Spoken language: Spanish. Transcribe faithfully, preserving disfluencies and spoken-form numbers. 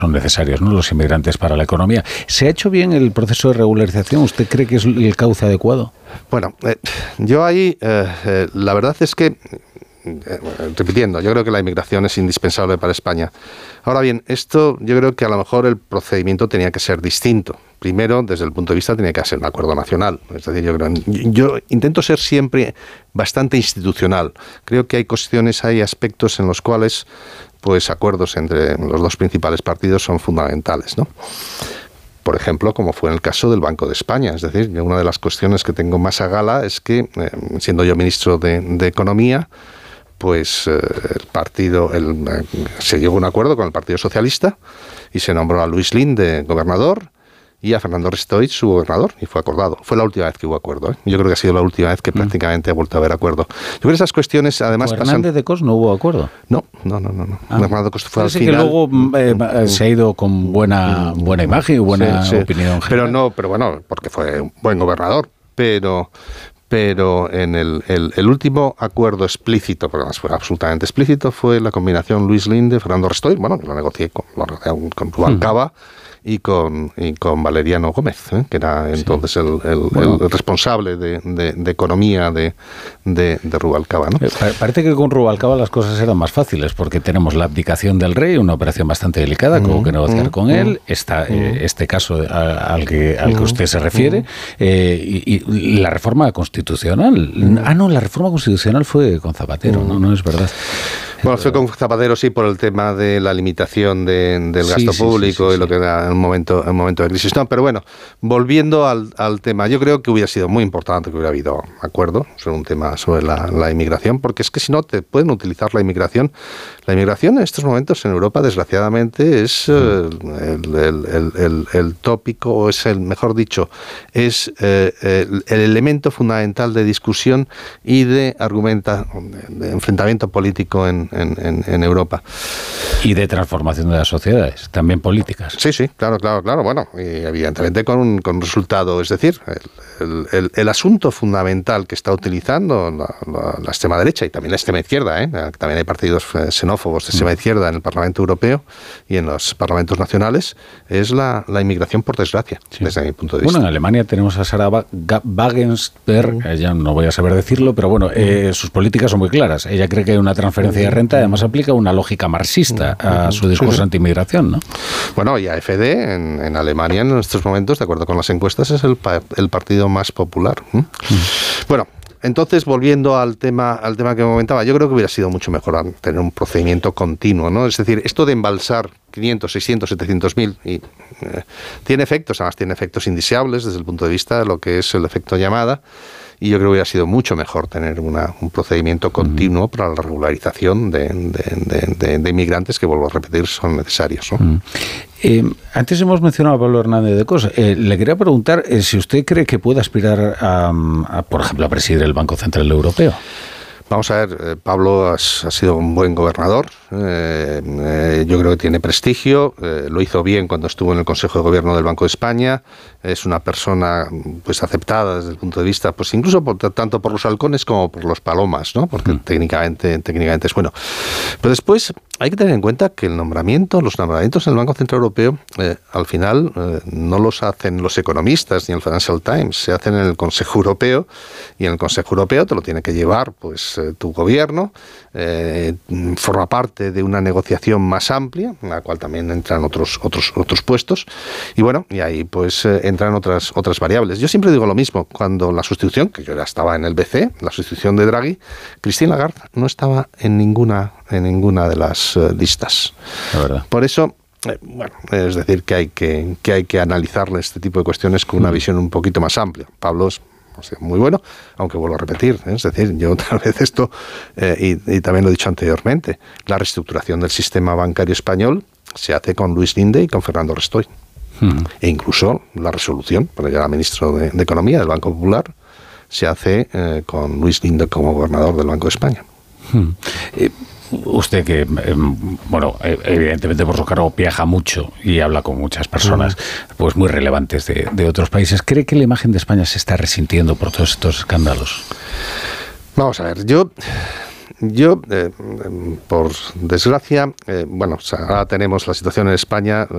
son necesarios, ¿no?, los inmigrantes para la economía. ¿Se ha hecho bien el proceso de regularización? ¿Usted cree que es el cauce adecuado? Bueno, eh, yo ahí, eh, eh, la verdad es que, eh, repitiendo, yo creo que la inmigración es indispensable para España. Ahora bien, esto yo creo que a lo mejor el procedimiento tenía que ser distinto. Primero, desde el punto de vista, tenía que ser un acuerdo nacional. Es decir, yo, creo, yo intento ser siempre bastante institucional. Creo que hay cuestiones, hay aspectos en los cuales pues acuerdos entre los dos principales partidos son fundamentales, ¿no? Por ejemplo, como fue en el caso del Banco de España. Es decir, una de las cuestiones que tengo más a gala es que, eh, siendo yo ministro de, de Economía, pues eh, el partido, el, eh, se llegó a un acuerdo con el Partido Socialista y se nombró a Luis Linde gobernador y a Fernando Restoy su gobernador, y fue acordado. Fue la última vez que hubo acuerdo, ¿eh? Yo creo que ha sido la última vez que prácticamente ha vuelto a haber acuerdo. Yo creo que esas cuestiones además ¿Con Hernández pasan... de Cos no hubo acuerdo? No, no, no, no. no. Ah. Hernández de Cos fue al Parece final... que luego eh, se ha ido con buena, buena imagen y buena sí, sí. opinión general. Pero no, pero bueno, porque fue un buen gobernador, pero... pero en el, el, el último acuerdo explícito, porque además fue absolutamente explícito, fue la combinación Luis Linde, Fernando Restoy, bueno, lo negocié con, lo negocié con Rubalcaba hmm. y con y con Valeriano Gómez, ¿eh? que era entonces sí. el, el, bueno. el responsable de, de, de economía de, de, de Rubalcaba, ¿no? Parece que con Rubalcaba las cosas eran más fáciles, porque tenemos la abdicación del rey, una operación bastante delicada, mm, como que negociar mm, con mm, él, está mm. eh, este caso a, al, que, al que usted se refiere, mm. eh, y, y la reforma constitucional. Mm. Ah, no, la reforma constitucional fue con Zapatero, mm. no, no es verdad. Bueno, fue con Zapatero, sí, por el tema de la limitación de, del gasto sí, público sí, sí, sí, y lo que era el momento, el momento de crisis. No, pero bueno, volviendo al, al tema, yo creo que hubiera sido muy importante que hubiera habido acuerdo sobre un tema sobre la, la inmigración, porque es que si no te pueden utilizar la inmigración. La inmigración en estos momentos en Europa, desgraciadamente, es eh, el, el, el, el, el tópico, o es el, mejor dicho, es eh, el, el elemento fundamental de discusión y de argumenta, de enfrentamiento político en En, en, en Europa. Y de transformación de las sociedades, también políticas. Sí, sí, claro, claro, claro. Bueno, y evidentemente con un, con un resultado, es decir, el, el, el asunto fundamental que está utilizando la, la, la extrema derecha y también la extrema izquierda, ¿eh? También hay partidos xenófobos de extrema izquierda en el Parlamento Europeo y en los parlamentos nacionales, es la, la inmigración por desgracia, sí. desde mi punto de vista. Bueno, en Alemania tenemos a Sarah Wagenknecht, uh. ya no voy a saber decirlo, pero bueno, eh, sus políticas son muy claras. Ella cree que hay una transferencia de renta, además aplica una lógica marxista a su discurso sí, sí. anti-inmigración, ¿no? Bueno, y A F D en, en Alemania en estos momentos, de acuerdo con las encuestas, es el, pa el partido más popular. ¿Mm? Mm. Bueno, entonces, volviendo al tema al tema que me comentaba, yo creo que hubiera sido mucho mejor tener un procedimiento continuo, ¿no? Es decir, esto de embalsar quinientos, seiscientos, setecientos mil y, eh, tiene efectos, además tiene efectos indeseables desde el punto de vista de lo que es el efecto llamada. Y yo creo que hubiera sido mucho mejor tener una, un procedimiento continuo para la regularización de, de, de, de, de inmigrantes que, vuelvo a repetir, son necesarios, ¿no? Mm. Eh, antes hemos mencionado a Pablo Hernández de Cos. Eh, le quería preguntar eh, si usted cree que puede aspirar, a, a, por ejemplo, a presidir el Banco Central Europeo. Vamos a ver, eh, Pablo ha, ha sido un buen gobernador, eh, eh, yo creo que tiene prestigio, eh, lo hizo bien cuando estuvo en el Consejo de Gobierno del Banco de España, es una persona pues aceptada desde el punto de vista, pues incluso por, tanto por los halcones como por los palomas, ¿no? Porque mm. técnicamente, técnicamente es bueno. Pero después hay que tener en cuenta que el nombramiento, los nombramientos en el Banco Central Europeo, eh, al final eh, no los hacen los economistas ni el Financial Times, se hacen en el Consejo Europeo, y en el Consejo Europeo te lo tiene que llevar pues eh, tu gobierno, eh, forma parte de una negociación más amplia, en la cual también entran otros otros otros puestos, y bueno, y ahí pues eh, entran otras otras variables. Yo siempre digo lo mismo, cuando la sustitución, que yo ya estaba en el B C E, la sustitución de Draghi, Christine Lagarde no estaba en ninguna en ninguna de las uh, listas. La verdad. Por eso, eh, bueno, es decir, que hay que, que hay que analizarle este tipo de cuestiones con una mm. visión un poquito más amplia. Pablo es, o sea, muy bueno, aunque vuelvo a repetir, ¿eh? Es decir, yo tal vez esto, eh, y, y también lo he dicho anteriormente, la reestructuración del sistema bancario español se hace con Luis Linde y con Fernando Restoy. Mm. E incluso la resolución, porque ya era ministro de, de Economía del Banco Popular, se hace eh, con Luis Linde como gobernador del Banco de España. Mm. Eh, Usted que, eh, bueno, evidentemente por su cargo viaja mucho y habla con muchas personas pues muy relevantes de, de otros países, ¿cree que la imagen de España se está resintiendo por todos estos escándalos? Vamos a ver, yo... Yo, eh, por desgracia, eh, bueno, ahora tenemos la situación en España,